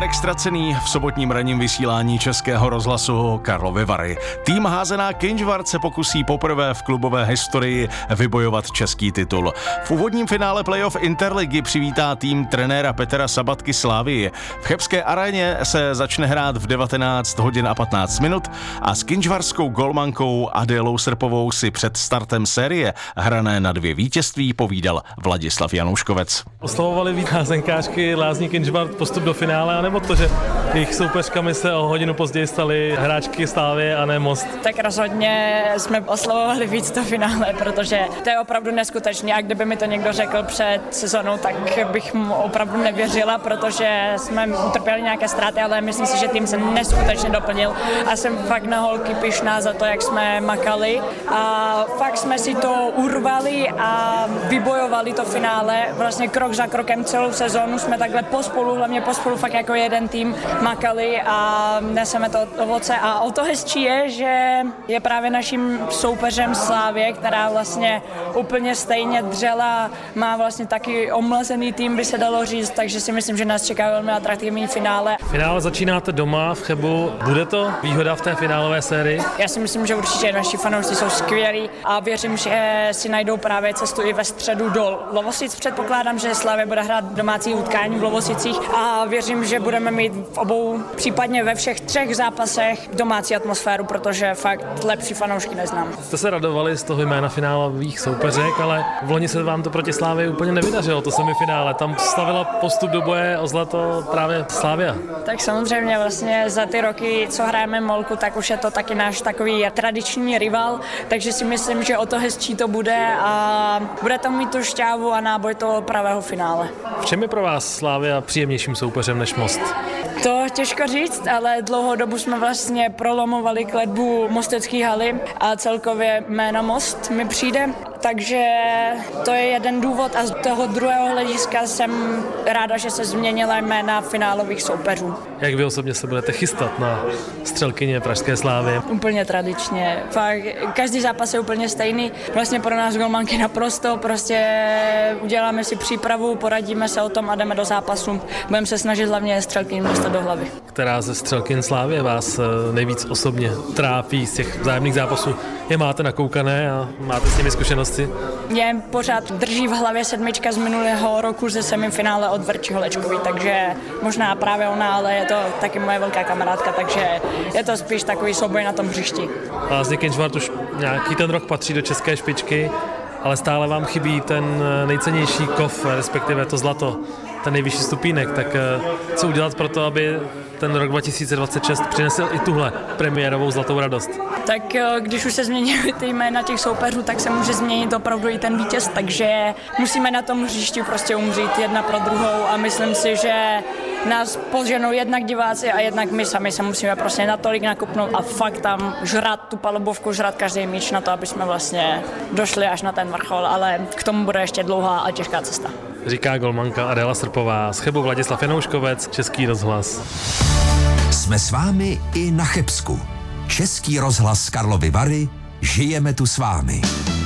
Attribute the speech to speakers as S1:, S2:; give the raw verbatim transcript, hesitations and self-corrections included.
S1: Marek Stracený v sobotním ranním vysílání Českého rozhlasu Karlovy Vary. Tým házená Kynžvart se pokusí poprvé v klubové historii vybojovat český titul. V úvodním finále playoff Interligy přivítá tým trenéra Petra Sabatky Slavii. V Chebské aréně se začne hrát v devatenáct hodin a patnáct minut a s kynžvarskou golmankou Adélou Srpovou si před startem série hrané na dvě vítězství povídal Vladislav Janouškovec.
S2: Oslavovali víc házenkářky Lázní Kynžvart postup do finále, anebo to, že jejich soupeřkami se o hodinu později staly hráčky Slavie a ne Most?
S3: Tak rozhodně jsme oslavovali víc to finále, protože to je opravdu neskutečné a kdyby mi to někdo řekl před sezónou, tak bych mu opravdu nevěřila, protože jsme utrpěli nějaké ztráty, ale myslím si, že tým se neskutečně doplnil a jsem fakt na holky pyšná za to, jak jsme makali a fakt jsme si to urvali a vybojovali to finále. Vlastně krok za krokem celou sezónu jsme takhle pospolu, hlavně pospolu fakt jako jeden tým makali a neseme to ovoce a o to hezčí je, že je právě naším soupeřem Slavie, která vlastně úplně stejně dřela, má vlastně taky omlazený tým, by se dalo říct, takže si myslím, že nás čeká velmi atraktivní finále.
S2: Finále začínáte doma v Chebu, bude to výhoda v té finálové sérii?
S3: Já si myslím, že určitě naši fanoušci jsou skvělí a věřím, že si najdou právě cestu i ve středu do Lovosic. Předpokládám, že Slavie bude hrát domácí utkání v Lovosicích a věřím, že budeme mít v obou, případně ve všech třech zápasech domácí atmosféru, protože fakt lepší fanoušky neznám.
S2: Jste se radovali z toho jména finálových soupeřek, ale v loni se vám to proti Slavii úplně nevydařilo, to semifinále. Tam slavila postup do boje o zlato právě Slavia.
S3: Tak samozřejmě vlastně za ty roky, co hrajeme Molku, tak už je to taky náš takový tradiční rival, takže si myslím, že o to hezčí to bude a bude to mít tu šťávu a náboj toho pravého finále.
S2: V čem je pro vás Slavia příjemnějším soupeřem než Most?
S3: To těžko říct, ale dlouhou dobu jsme vlastně prolomovali kletbu mostecké haly a celkově jméno Most mi přijde, takže to je jeden důvod a z toho druhého hlediska jsem ráda, že se změnila jména finálových soupeřů.
S2: Jak vy osobně se budete chystat na střelkyně pražské Slavie?
S3: Úplně tradičně. Fakt, každý zápas je úplně stejný. Vlastně pro nás golmanky naprosto, prostě uděláme si přípravu, poradíme se o tom a jdeme do zápasu. Budeme se snažit hlavně střelkyně dostat do hlavy.
S2: Která ze střelkyn Slavie vás nejvíc osobně trápí z těch vzájemných zápasů? Je máte nakoukané a máte s nimi zkušenosti?
S3: Mě pořád drží v hlavě sedmička z minulého roku ze semifinále od Verči Holečkový, takže možná právě ona, ale je to taky moje velká kamarádka, takže je to spíš takový souboj na tom hřišti.
S2: Lázně Kynžvart už nějaký ten rok patří do české špičky, ale stále vám chybí ten nejcennější kov, respektive to zlato, ten nejvyšší stupínek, tak co udělat pro to, aby ten rok dva tisíce dvacet šest přinesl i tuhle premiérovou zlatou radost?
S3: Tak když už se změnily ty jména těch soupeřů, tak se může změnit opravdu i ten vítěz, takže musíme na tom hřišti prostě umřít jedna pro druhou a myslím si, že nás poženou jednak diváci a jednak my sami se musíme prostě natolik nakopnout a fakt tam žrat tu palubovku, žrat každý míč na to, aby jsme vlastně došli až na ten vrchol, ale k tomu bude ještě dlouhá a těžká cesta.
S2: Říká golmanka Adéla Srpová, z Chebu Vladislav Janouškovec, Český rozhlas.
S4: Jsme s vámi i na Chebsku. Český rozhlas Karlovy Vary, žijeme tu s vámi.